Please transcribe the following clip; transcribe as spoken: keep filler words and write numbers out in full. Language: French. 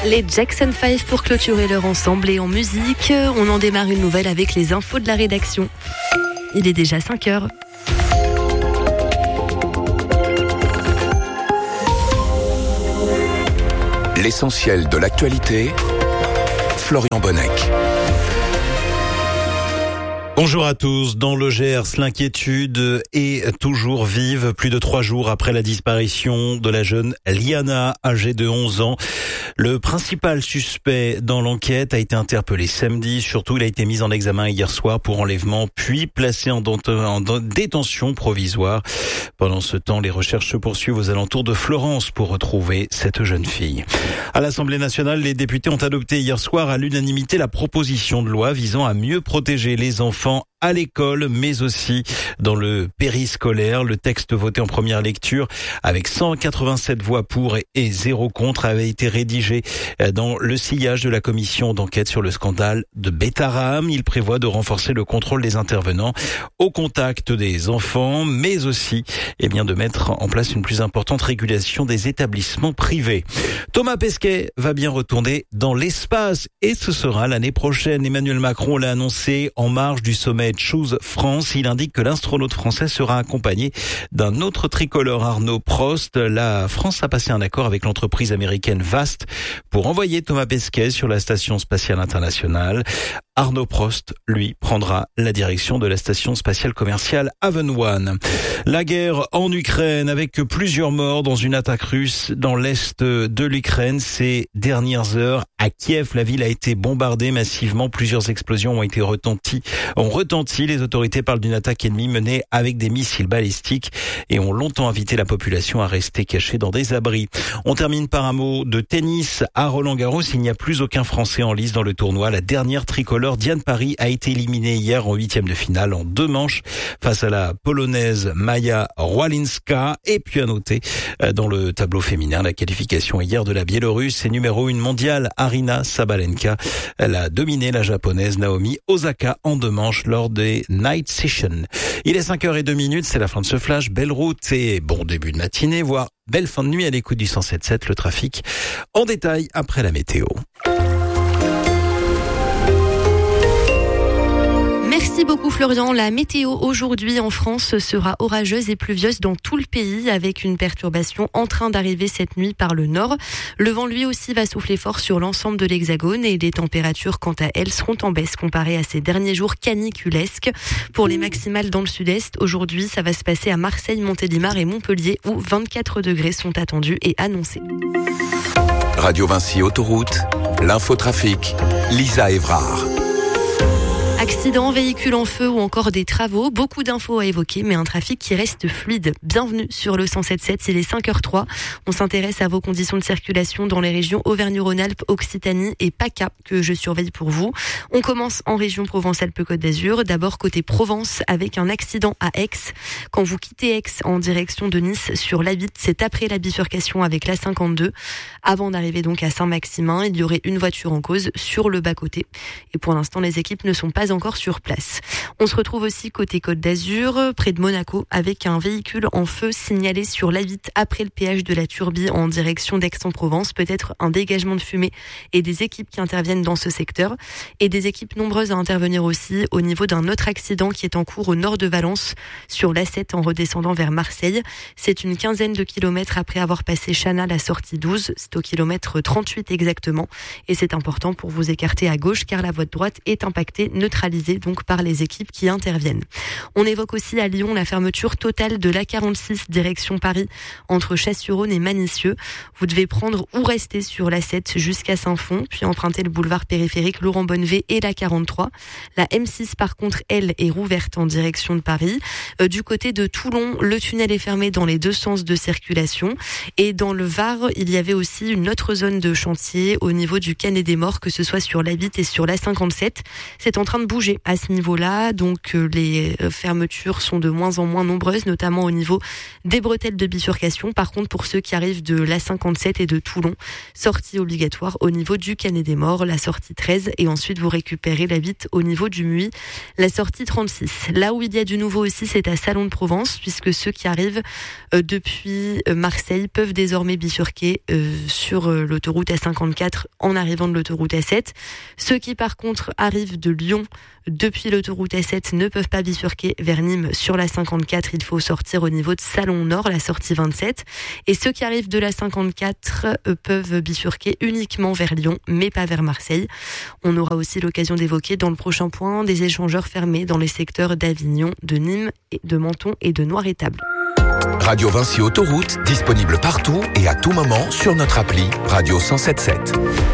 Les Jackson five pour clôturer leur ensemble et en musique, on en démarre une nouvelle avec les infos de la rédaction. Il est déjà cinq heures. L'essentiel de l'actualité, Florian Bonnec. Bonjour à tous. Dans le Gers, l'inquiétude est toujours vive. Plus de trois jours après la disparition de la jeune Liana, âgée de onze ans. Le principal suspect dans l'enquête a été interpellé samedi. Surtout, il a été mis en examen hier soir pour enlèvement, puis placé en, dent- en détention provisoire. Pendant ce temps, les recherches se poursuivent aux alentours de Florence pour retrouver cette jeune fille. À l'Assemblée nationale, les députés ont adopté hier soir à l'unanimité la proposition de loi visant à mieux protéger les enfants à l'école, mais aussi dans le périscolaire. Le texte voté en première lecture avec cent quatre-vingt-sept voix pour et zéro contre avait été rédigé dans le sillage de la commission d'enquête sur le scandale de Betaram. Il prévoit de renforcer le contrôle des intervenants au contact des enfants, mais aussi eh bien, de mettre en place une plus importante régulation des établissements privés. Thomas Pesquet va bien retourner dans l'espace et ce sera l'année prochaine. Emmanuel Macron l'a annoncé en marge du sommet Choose France. Il indique que l'astronaute français sera accompagné d'un autre tricolore, Arnaud Prost. La France a passé un accord avec l'entreprise américaine Vast pour envoyer Thomas Pesquet sur la station spatiale internationale. Arnaud Prost, lui, prendra la direction de la station spatiale commerciale Haven One. La guerre en Ukraine avec plusieurs morts dans une attaque russe dans l'est de l'Ukraine ces dernières heures. À Kiev, la ville a été bombardée massivement. Plusieurs explosions ont été retenties, ont retenti. Les autorités parlent d'une attaque ennemie menée avec des missiles balistiques et ont longtemps invité la population à rester cachée dans des abris. On termine par un mot de tennis. À Roland-Garros, il n'y a plus aucun Français en lice dans le tournoi. La dernière tricolore Diane Paris a été éliminée hier en huitième de finale en deux manches face à la Polonaise Maja Rolinska. Et puis à noter dans le tableau féminin la qualification hier de la Biélorusse et numéro une mondiale Arina Sabalenka. Elle a dominé la Japonaise Naomi Osaka en deux manches lors des Night Sessions. Il est cinq heures zéro deux minutes, c'est la fin de ce flash. Belle route et bon début de matinée, voire belle fin de nuit à l'écoute du cent sept virgule sept. Le trafic en détail après la météo. Merci beaucoup Florian. La météo aujourd'hui en France sera orageuse et pluvieuse dans tout le pays avec une perturbation en train d'arriver cette nuit par le nord. Le vent lui aussi va souffler fort sur l'ensemble de l'Hexagone et les températures quant à elles seront en baisse comparées à ces derniers jours caniculesques. Pour les maximales dans le sud-est, aujourd'hui ça va se passer à Marseille, Montélimar et Montpellier où vingt-quatre degrés sont attendus et annoncés. Radio Vinci Autoroute, l'infotrafic, Lisa Evrard. Accidents, véhicules en feu ou encore des travaux, beaucoup d'infos à évoquer, mais un trafic qui reste fluide. Bienvenue sur le cent sept virgule sept, il est cinq heures zéro trois. On s'intéresse à vos conditions de circulation dans les régions Auvergne-Rhône-Alpes, Occitanie et PACA que je surveille pour vous. On commence en région Provence-Alpes-Côte d'Azur. D'abord côté Provence avec un accident à Aix. Quand vous quittez Aix en direction de Nice sur l'A huit, c'est après la bifurcation avec l'A cinquante-deux. Avant d'arriver donc à Saint-Maximin, il y aurait une voiture en cause sur le bas-côté. Et pour l'instant, les équipes ne sont pas encore sur place. On se retrouve aussi côté Côte d'Azur, près de Monaco, avec un véhicule en feu signalé sur l'A huit après le péage de la Turbie en direction d'Aix-en-Provence. Peut-être un dégagement de fumée et des équipes qui interviennent dans ce secteur. Et des équipes nombreuses à intervenir aussi au niveau d'un autre accident qui est en cours au nord de Valence, sur l'A sept en redescendant vers Marseille. C'est une quinzaine de kilomètres après avoir passé Chana, la sortie douze. C'est au kilomètre trente-huit exactement. Et c'est important pour vous écarter à gauche car la voie de droite est impactée, neutralisée donc par les équipes qui interviennent. On évoque aussi à Lyon la fermeture totale de l'A quarante-six direction Paris entre Chasse-sur-Rhône et Manicieux. Vous devez prendre ou rester sur l'A sept jusqu'à Saint-Fond, puis emprunter le boulevard périphérique Laurent Bonnevé et l'A quarante-trois. La M six par contre, elle, est rouverte en direction de Paris. Euh, du côté de Toulon, le tunnel est fermé dans les deux sens de circulation. Et dans le Var, il y avait aussi une autre zone de chantier au niveau du Canet des Morts, que ce soit sur l'A huit et sur l'A cinquante-sept. C'est en train de bouger bouger à ce niveau-là. Donc euh, les fermetures sont de moins en moins nombreuses, notamment au niveau des bretelles de bifurcation. Par contre, pour ceux qui arrivent de l'A cinquante-sept et de Toulon, sortie obligatoire au niveau du Canet des Morts, la sortie treize, et ensuite vous récupérez la huit au niveau du Muy, la sortie trente-six. Là où il y a du nouveau aussi, c'est à Salon de Provence, puisque ceux qui arrivent euh, depuis euh, Marseille peuvent désormais bifurquer euh, sur euh, l'autoroute A cinquante-quatre en arrivant de l'autoroute A sept. Ceux qui par contre arrivent de Lyon depuis l'autoroute A sept ne peuvent pas bifurquer vers Nîmes sur la cinquante-quatre. Il faut sortir au niveau de Salon Nord, la sortie vingt-sept. Et ceux qui arrivent de la cinquante-quatre euh, peuvent bifurquer uniquement vers Lyon, mais pas vers Marseille. On aura aussi l'occasion d'évoquer dans le prochain point des échangeurs fermés dans les secteurs d'Avignon, de Nîmes, et de Menton et de Noir-Étable. Radio Vinci Autoroute, disponible partout et à tout moment sur notre appli Radio cent sept sept.